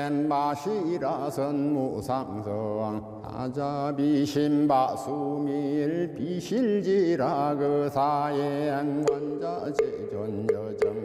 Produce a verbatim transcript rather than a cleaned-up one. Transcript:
마시라선 무상성 사자비 신바수밀 비실지라 그 사행 원자 제존 여정